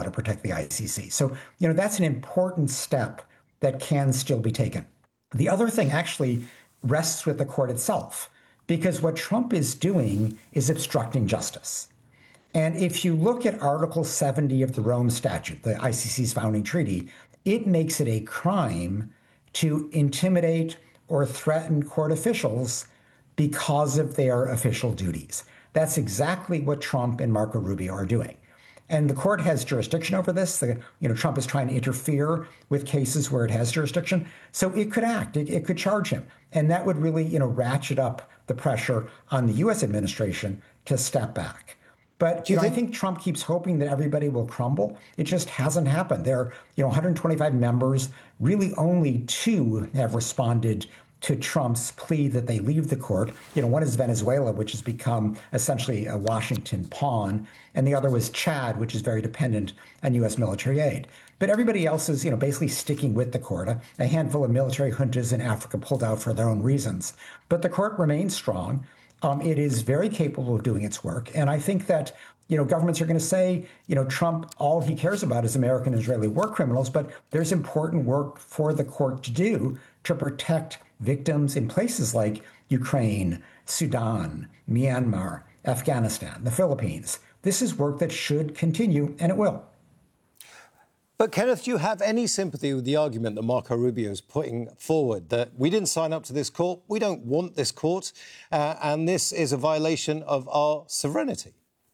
to protect the ICC. So, that's an important step that can still be taken. The other thing actually rests with the court itself, because what Trump is doing is obstructing justice. And if you look at Article 70 of the Rome Statute, the ICC's founding treaty, it makes it a crime to intimidate or threaten court officials because of their official duties. That's exactly what Trump and Marco Rubio are doing. And the court has jurisdiction over this. Trump is trying to interfere with cases where it has jurisdiction. So it could act, it could charge him. And that would really, ratchet up the pressure on the U.S. administration to step back. But I think Trump keeps hoping that everybody will crumble. It just hasn't happened. There are 125 members. Really only 2 have responded to Trump's plea that they leave the court. One is Venezuela, which has become essentially a Washington pawn, and the other was Chad, which is very dependent on U.S. military aid. But everybody else is, basically sticking with the court. A handful of military juntas in Africa pulled out for their own reasons. But the court remains strong. It is very capable of doing its work. And I think that, governments are going to say, Trump, all he cares about is American and Israeli war criminals, but there's important work for the court to do to protect victims in places like Ukraine, Sudan, Myanmar, Afghanistan, the Philippines. This is work that should continue, and it will. But, Kenneth, do you have any sympathy with the argument that Marco Rubio is putting forward, that we didn't sign up to this court, we don't want this court, and this is a violation of our sovereignty?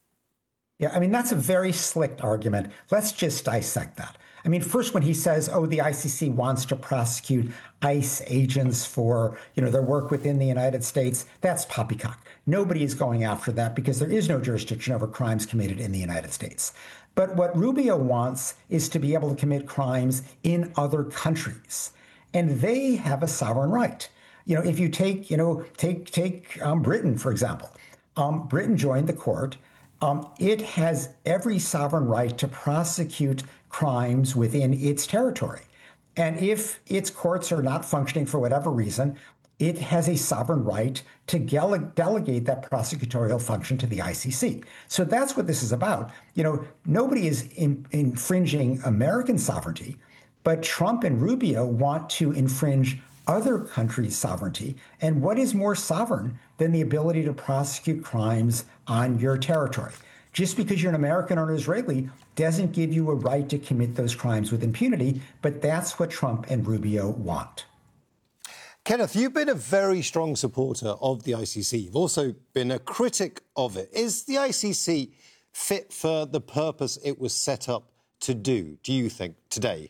Yeah, that's a very slick argument. Let's just dissect that. First, when he says, the ICC wants to prosecute ICE agents for, their work within the United States, that's poppycock. Nobody is going after that because there is no jurisdiction over crimes committed in the United States. But what Rubio wants is to be able to commit crimes in other countries, and they have a sovereign right. If you take Britain, for example. Britain joined the court. It has every sovereign right to prosecute crimes within its territory. And if its courts are not functioning for whatever reason, it has a sovereign right to delegate that prosecutorial function to the ICC. So that's what this is about. Nobody is infringing American sovereignty, but Trump and Rubio want to infringe other countries' sovereignty. And what is more sovereign than the ability to prosecute crimes on your territory? Just because you're an American or an Israeli doesn't give you a right to commit those crimes with impunity, but that's what Trump and Rubio want. Kenneth, you've been a very strong supporter of the ICC. You've also been a critic of it. Is the ICC fit for the purpose it was set up to do you think, today?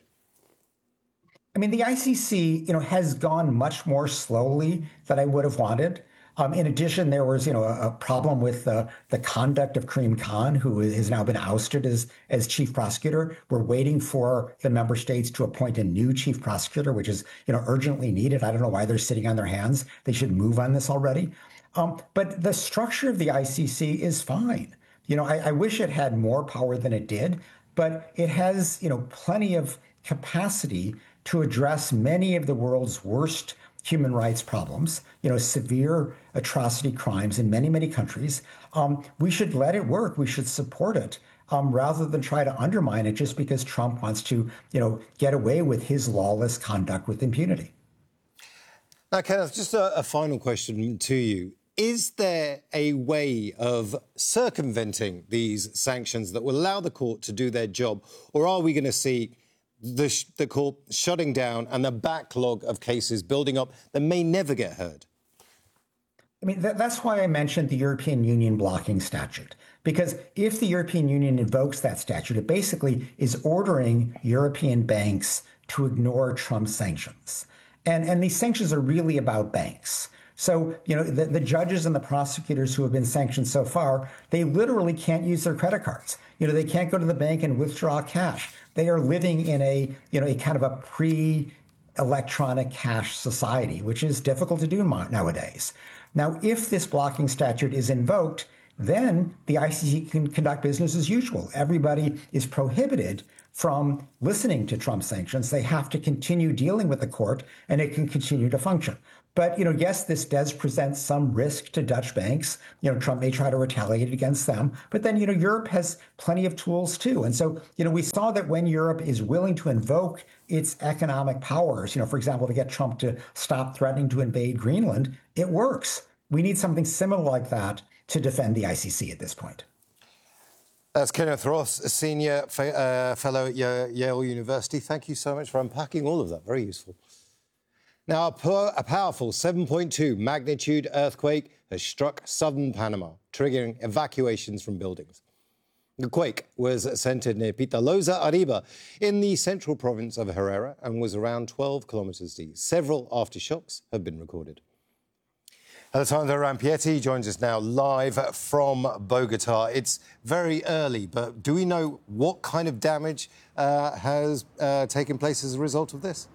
The ICC, has gone much more slowly than I would have wanted. In addition, there was, a problem with the conduct of Karim Khan, who has now been ousted as chief prosecutor. We're waiting for the member states to appoint a new chief prosecutor, which is, urgently needed. I don't know why they're sitting on their hands. They should move on this already. But the structure of the ICC is fine. I wish it had more power than it did, but it has, plenty of capacity to address many of the world's worst human rights problems, severe atrocity crimes in many, many countries. We should let it work. We should support it rather than try to undermine it just because Trump wants to, get away with his lawless conduct with impunity. Now, Kenneth, just a final question to you. Is there a way of circumventing these sanctions that will allow the court to do their job, or are we going to see the court shutting down and the backlog of cases building up that may never get heard? That's why I mentioned the European Union blocking statute, because if the European Union invokes that statute, it basically is ordering European banks to ignore Trump's sanctions. And these sanctions are really about banks. So, the judges and the prosecutors who have been sanctioned so far, they literally can't use their credit cards. They can't go to the bank and withdraw cash. They are living in a kind of a pre-electronic cash society, which is difficult to do nowadays. Now, if this blocking statute is invoked, then the ICC can conduct business as usual. Everybody is prohibited from listening to Trump sanctions. They have to continue dealing with the court, and it can continue to function. But, yes, this does present some risk to Dutch banks. Trump may try to retaliate against them. But then, Europe has plenty of tools, too. And so, we saw that when Europe is willing to invoke its economic powers, for example, to get Trump to stop threatening to invade Greenland, it works. We need something similar like that to defend the ICC at this point. That's Kenneth Ross, a senior fellow at Yale University. Thank you so much for unpacking all of that. Very useful. Now, a powerful 7.2 magnitude earthquake has struck southern Panama, triggering evacuations from buildings. The quake was centered near Pitalosa Arriba in the central province of Herrera and was around 12 kilometers deep. Several aftershocks have been recorded. Alessandro Rampietti joins us now live from Bogota. It's very early, but do we know what kind of damage has taken place as a result of this?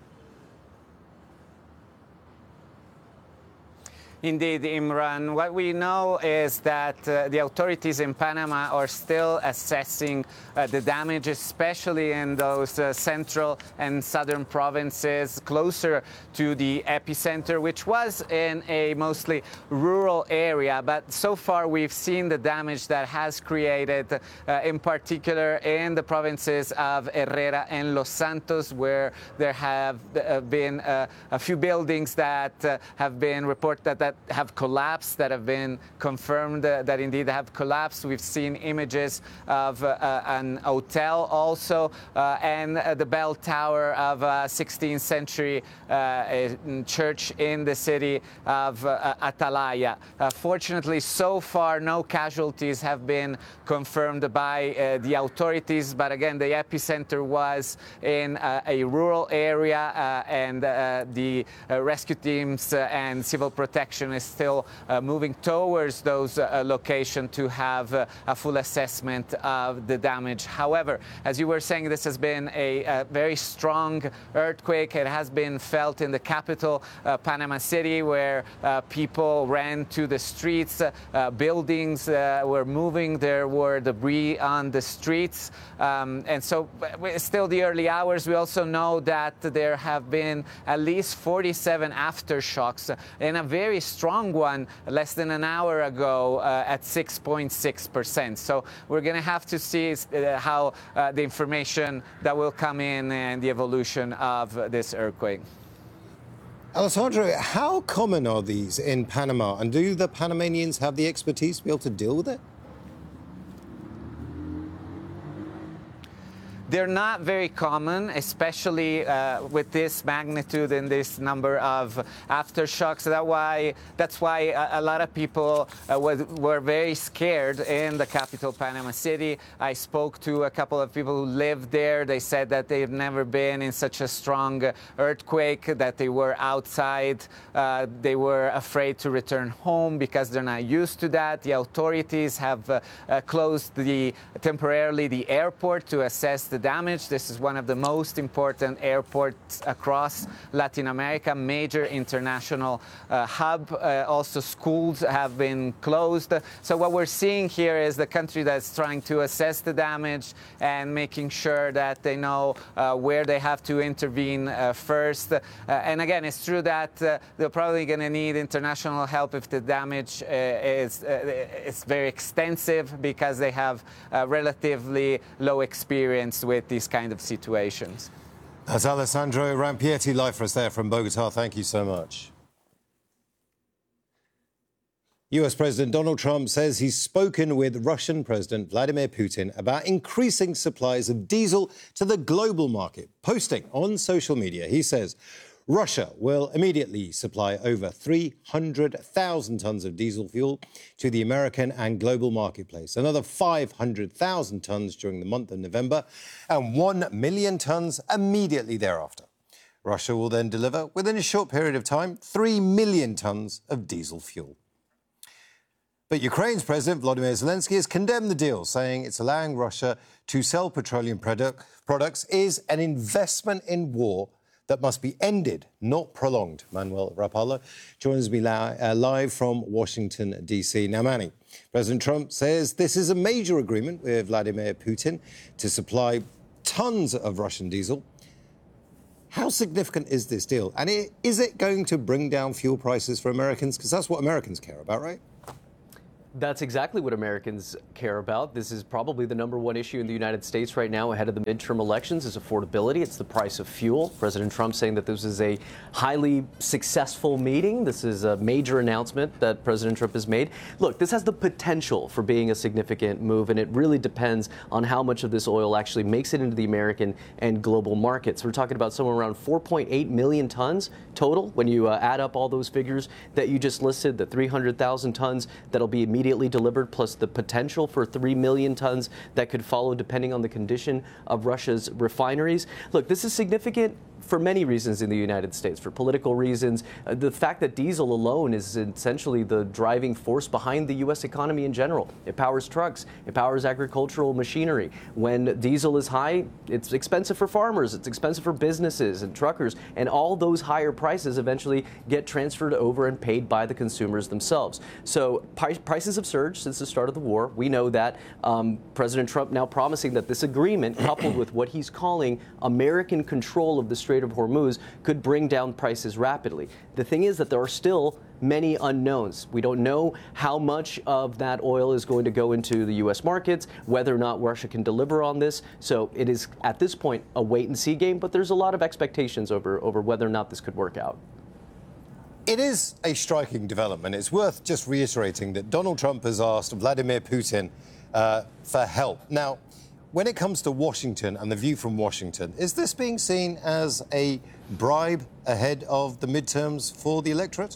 Indeed, Imran. What we know is that the authorities in Panama are still assessing the damage, especially in those central and southern provinces closer to the epicenter, which was in a mostly rural area. But so far, we've seen the damage that has created, in particular in the provinces of Herrera and Los Santos, where there have been a few buildings that have been reported that have collapsed, that have been confirmed that indeed have collapsed. We've seen images of an hotel also and the bell tower of a 16th century church in the city of Atalaya. Fortunately, so far, no casualties have been confirmed by the authorities. But again, the epicenter was in a rural area and the rescue teams and civil protection is still moving towards those locations to have a full assessment of the damage. However, as you were saying, this has been a very strong earthquake. It has been felt in the capital, Panama City, where people ran to the streets. Buildings were moving. There were debris on the streets. And so still the early hours. We also know that there have been at least 47 aftershocks and a very strong one less than an hour ago at 6.6%. So we're going to have to see how the information that will come in and the evolution of this earthquake. Alessandro, how common are these in Panama, and do the Panamanians have the expertise to be able to deal with it? They're not very common, especially with this magnitude and this number of aftershocks. That's why a lot of people were very scared in the capital, Panama City. I spoke to a couple of people who lived there. They said that they've never been in such a strong earthquake, that they were outside. They were afraid to return home because they're not used to that. The authorities have closed temporarily the airport to assess the damage. This is one of the most important airports across Latin America, major international hub. Also, schools have been closed. So what we're seeing here is the country that's trying to assess the damage and making sure that they know where they have to intervene first. And again, it's true that they're probably going to need international help if the damage is very extensive, because they have relatively low experience with these kind of situations. That's Alessandro Rampietti live for us there from Bogota. Thank you so much. US President Donald Trump says he's spoken with Russian President Vladimir Putin about increasing supplies of diesel to the global market. Posting on social media, he says Russia will immediately supply over 300,000 tons of diesel fuel to the American and global marketplace, another 500,000 tons during the month of November, and 1 million tons immediately thereafter. Russia will then deliver, within a short period of time, 3 million tons of diesel fuel. But Ukraine's President Volodymyr Zelensky has condemned the deal, saying it's allowing Russia to sell petroleum products is an investment in war that must be ended, not prolonged. Manuel Rapallo joins me live from Washington, D.C. Now, Manny, President Trump says this is a major agreement with Vladimir Putin to supply tons of Russian diesel. How significant is this deal? And is it going to bring down fuel prices for Americans? Because that's what Americans care about, right? That's exactly what Americans care about. This is probably the #1 issue in the United States right now ahead of the midterm elections is affordability. It's the price of fuel. President Trump saying that this is a highly successful meeting. This is a major announcement that President Trump has made. Look, this has the potential for being a significant move, and it really depends on how much of this oil actually makes it into the American and global markets. We're talking about somewhere around 4.8 million tons total when you add up all those figures that you just listed, the 300,000 tons that'll be immediately delivered, plus the potential for 3 million tons that could follow depending on the condition of Russia's refineries. Look, this is significant for many reasons in the United States, for political reasons. The fact that diesel alone is essentially the driving force behind the U.S. economy in general. It powers trucks, it powers agricultural machinery. When diesel is high, it's expensive for farmers, it's expensive for businesses and truckers, and all those higher prices eventually get transferred over and paid by the consumers themselves. So prices have surged since the start of the war. We know that. President Trump now promising that this agreement, coupled with what he's calling American control of the Strait of Hormuz, could bring down prices rapidly. The thing is that there are still many unknowns. We don't know how much of that oil is going to go into the U.S. markets, whether or not Russia can deliver on this. So it is, at this point, a wait-and-see game, but there's a lot of expectations over whether or not this could work out. It is a striking development. It's worth just reiterating that Donald Trump has asked Vladimir Putin for help. Now, when it comes to Washington and the view from Washington, is this being seen as a bribe ahead of the midterms for the electorate?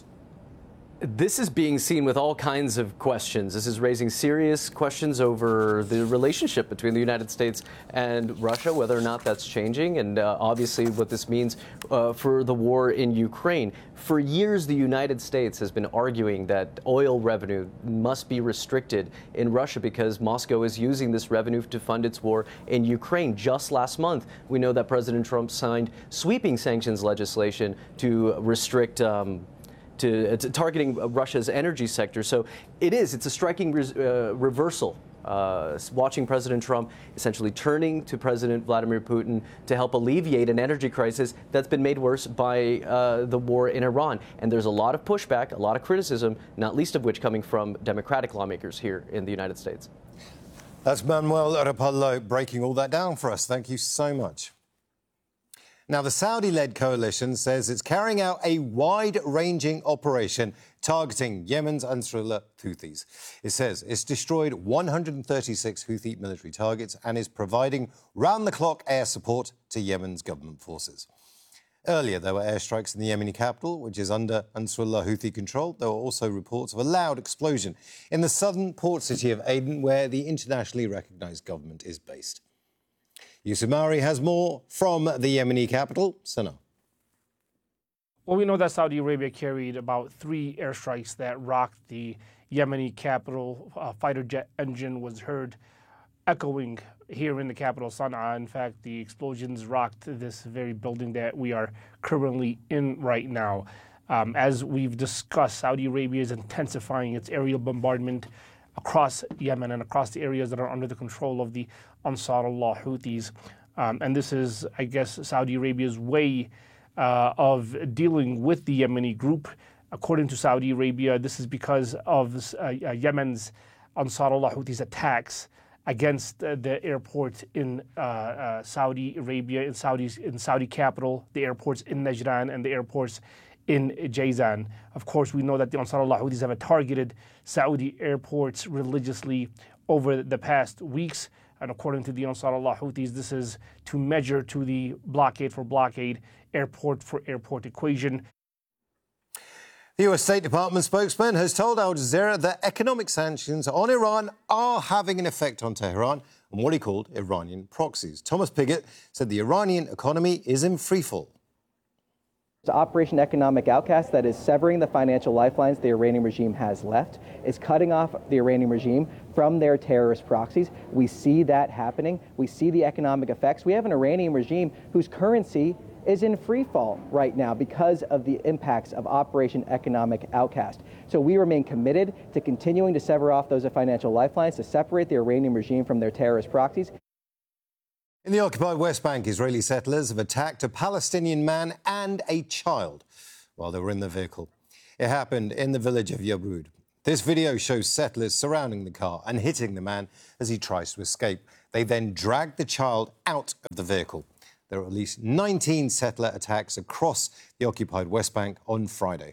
This is being seen with all kinds of questions. This is raising serious questions over the relationship between the United States and Russia, whether or not that's changing, and obviously what this means for the war in Ukraine. For years, the United States has been arguing that oil revenue must be restricted in Russia because Moscow is using this revenue to fund its war in Ukraine. Just last month, we know that President Trump signed sweeping sanctions legislation to restrict to targeting Russia's energy sector. So it's a striking reversal. Watching President Trump essentially turning to President Vladimir Putin to help alleviate an energy crisis that's been made worse by the war in Iran. And there's a lot of pushback, a lot of criticism, not least of which coming from Democratic lawmakers here in the United States. That's Manuel Rapallo breaking all that down for us. Thank you so much. Now, the Saudi-led coalition says it's carrying out a wide-ranging operation targeting Yemen's Ansarullah Houthis. It says it's destroyed 136 Houthi military targets and is providing round-the-clock air support to Yemen's government forces. Earlier, there were airstrikes in the Yemeni capital, which is under Ansarullah Houthi control. There were also reports of a loud explosion in the southern port city of Aden, where the internationally recognised government is based. Yusuf Mari has more from the Yemeni capital. Sana. Well, we know that Saudi Arabia carried about 3 airstrikes that rocked the Yemeni capital. A fighter jet engine was heard echoing here in the capital, Sana'a. In fact, the explosions rocked this very building that we are currently in right now. As we've discussed, Saudi Arabia is intensifying its aerial bombardment across Yemen and across the areas that are under the control of the Ansarullah Houthis. And this is, I guess, Saudi Arabia's way of dealing with the Yemeni group. According to Saudi Arabia, this is because of Yemen's Ansarullah Houthis attacks against the airport in Saudi Arabia, in Saudi capital, the airports in Najran and the airports in Jazan. Of course, we know that the Ansarullah Houthis have targeted Saudi airports religiously over the past weeks. And according to the Ansarullah Houthis, this is to measure to the blockade for blockade, airport for airport equation. The US State Department spokesman has told Al Jazeera that economic sanctions on Iran are having an effect on Tehran and what he called Iranian proxies. Thomas Pigott said the Iranian economy is in freefall. Operation Economic Outcast, that is severing the financial lifelines the Iranian regime has left, is cutting off the Iranian regime from their terrorist proxies. We see that happening. We see the economic effects. We have an Iranian regime whose currency is in free fall right now because of the impacts of Operation Economic Outcast. So we remain committed to continuing to sever off those financial lifelines to separate the Iranian regime from their terrorist proxies. In the occupied West Bank, Israeli settlers have attacked a Palestinian man and a child while they were in the vehicle. It happened in the village of Yabud. This video shows settlers surrounding the car and hitting the man as he tries to escape. They then dragged the child out of the vehicle. There are at least 19 settler attacks across the occupied West Bank on Friday.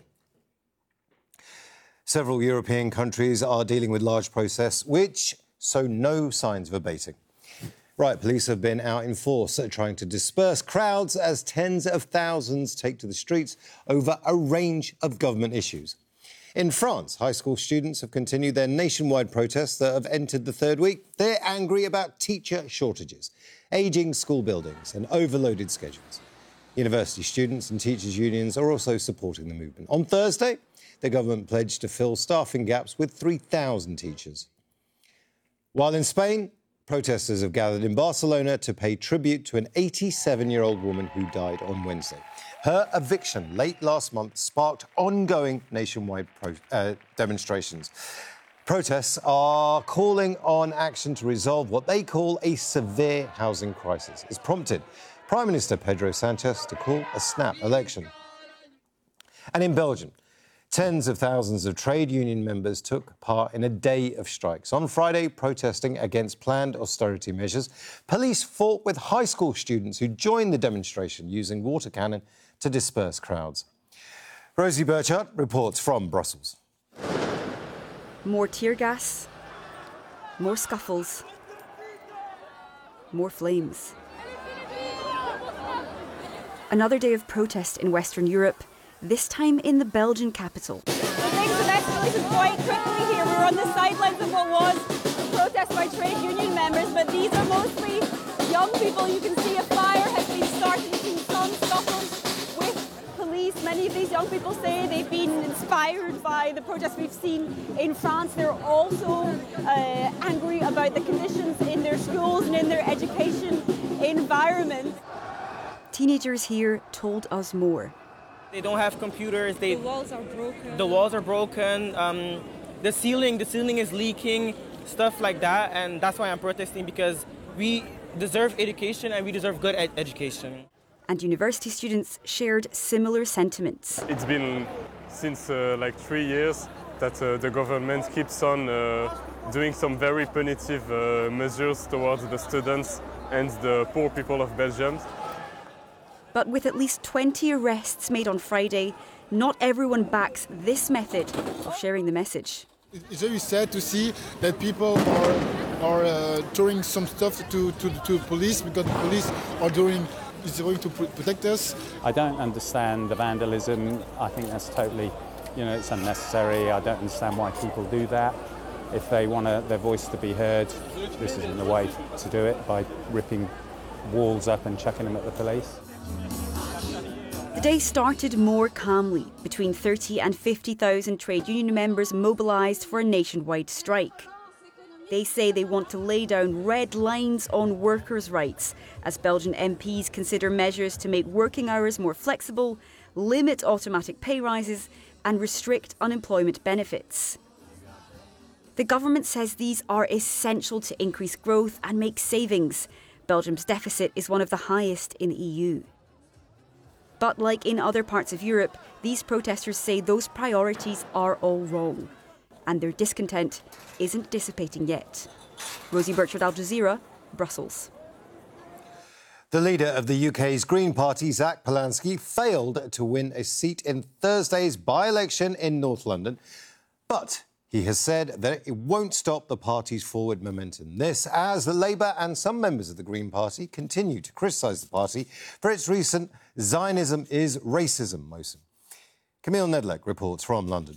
Several European countries are dealing with large protests, which show no signs of abating. Riot police have been out in force trying to disperse crowds as tens of thousands take to the streets over a range of government issues. In France, high school students have continued their nationwide protests that have entered the third week. They're angry about teacher shortages, ageing school buildings and overloaded schedules. University students and teachers' unions are also supporting the movement. On Thursday, the government pledged to fill staffing gaps with 3,000 teachers. While in Spain, protesters have gathered in Barcelona to pay tribute to an 87-year-old woman who died on Wednesday. Her eviction late last month sparked ongoing nationwide demonstrations. Protests are calling on action to resolve what they call a severe housing crisis. It's prompted Prime Minister Pedro Sanchez to call a snap election. And in Belgium, tens of thousands of trade union members took part in a day of strikes. On Friday, protesting against planned austerity measures, police fought with high school students who joined the demonstration using water cannon to disperse crowds. Rosie Burchard reports from Brussels. More tear gas, more scuffles, more flames. Another day of protest in Western Europe, this time in the Belgian capital. Things have escalated quite quickly here. We're on the sidelines of what was a protest by trade union members, but these are mostly young people. You can see a fire has been started. You've seen some scuffles with police. Many of these young people say they've been inspired by the protests we've seen in France. They're also angry about the conditions in their schools and in their education environment. Teenagers here told us more. They don't have computers. The walls are broken. The walls are broken. The ceiling is leaking, stuff like that. And that's why I'm protesting, because we deserve education and we deserve good education. And university students shared similar sentiments. It's been since like 3 years that the government keeps on doing some very punitive measures towards the students and the poor people of Belgium. But with at least 20 arrests made on Friday, not everyone backs this method of sharing the message. It's very sad to see that people are throwing some stuff to police because the police is going to protect us. I don't understand the vandalism. I think that's totally, it's unnecessary. I don't understand why people do that. If they want their voice to be heard, this isn't the way to do it, by ripping walls up and chucking them at the police. The day started more calmly. Between 30 and 50,000 trade union members mobilised for a nationwide strike. They say they want to lay down red lines on workers' rights as Belgian MPs consider measures to make working hours more flexible, limit automatic pay rises and restrict unemployment benefits. The government says these are essential to increase growth and make savings. Belgium's deficit is one of the highest in the EU. But like in other parts of Europe, these protesters say those priorities are all wrong. And their discontent isn't dissipating yet. Rosie Burchard, Al Jazeera, Brussels. The leader of the UK's Green Party, Zach Polanski, failed to win a seat in Thursday's by-election in North London. But he has said that it won't stop the party's forward momentum. This as the Labour and some members of the Green Party continue to criticise the party for its recent Zionism is racism motion. Camille Nedlek reports from London.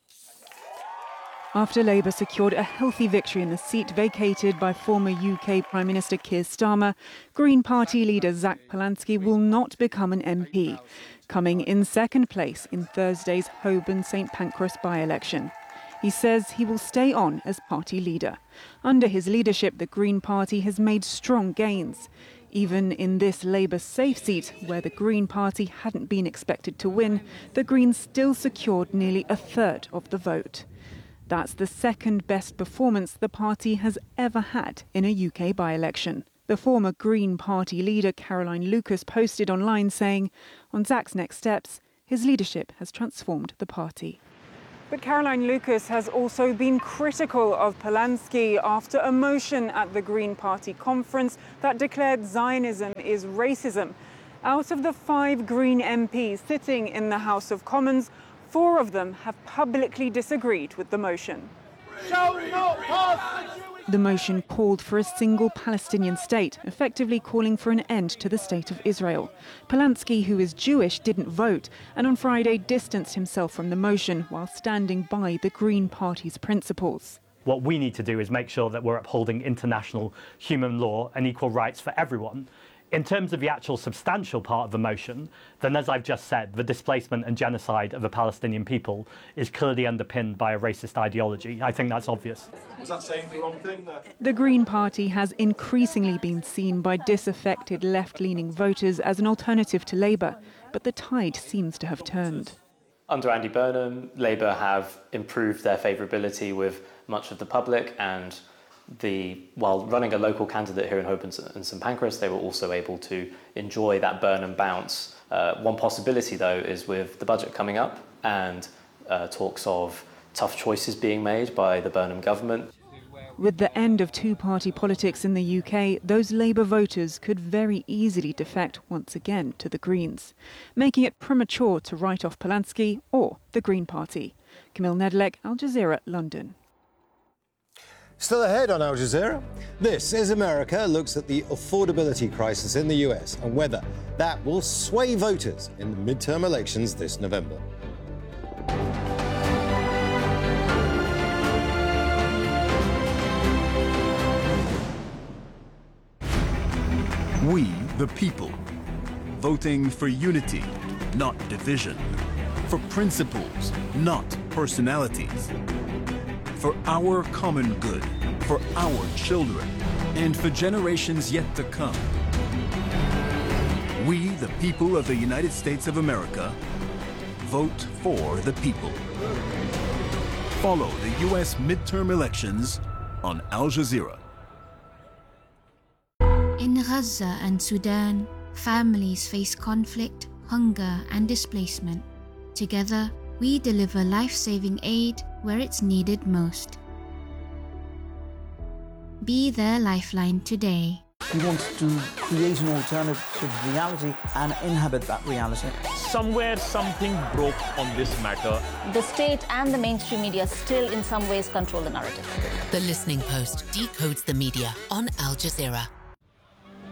After Labour secured a healthy victory in the seat vacated by former UK Prime Minister Keir Starmer, Green Party leader Zach Polanski will not become an MP, coming in second place in Thursday's Holborn St Pancras by-election. He says he will stay on as party leader. Under his leadership, the Green Party has made strong gains. Even in this Labour safe seat, where the Green Party hadn't been expected to win, the Greens still secured nearly a third of the vote. That's the second best performance the party has ever had in a UK by-election. The former Green Party leader Caroline Lucas posted online saying, on Zach's next steps, his leadership has transformed the party. But Caroline Lucas has also been critical of Polanski after a motion at the Green Party conference that declared Zionism is racism. Out of the 5 Green MPs sitting in the House of Commons, 4 of them have publicly disagreed with the motion. The motion called for a single Palestinian state, effectively calling for an end to the state of Israel. Polanski, who is Jewish, didn't vote and on Friday distanced himself from the motion while standing by the Green Party's principles. What we need to do is make sure that we're upholding international human law and equal rights for everyone. In terms of the actual substantial part of the motion, then as I've just said, the displacement and genocide of the Palestinian people is clearly underpinned by a racist ideology. I think that's obvious. Is that saying the wrong thing there? The Green Party has increasingly been seen by disaffected left-leaning voters as an alternative to Labour, but the tide seems to have turned. Under Andy Burnham, Labour have improved their favourability with much of the public, and while running a local candidate here in Hope and St Pancras, they were also able to enjoy that Burnham bounce. One possibility, though, is with the budget coming up and talks of tough choices being made by the Burnham government. With the end of two-party politics in the UK, those Labour voters could very easily defect once again to the Greens, making it premature to write off Polanski or the Green Party. Camille Nedlek, Al Jazeera, London. Still ahead on Al Jazeera, This Is America looks at the affordability crisis in the US and whether that will sway voters in the midterm elections this November. We, the people, voting for unity, not division, for principles, not personalities, for our common good, for our children, and for generations yet to come. We, the people of the United States of America, vote for the people. Follow the U.S. midterm elections on Al Jazeera. In Gaza and Sudan, families face conflict, hunger, and displacement. Together, we deliver life-saving aid where it's needed most. Be their lifeline today. We want to create an alternative reality and inhabit that reality. Somewhere something broke on this matter. The state and the mainstream media still in some ways control the narrative. The Listening Post decodes the media on Al Jazeera.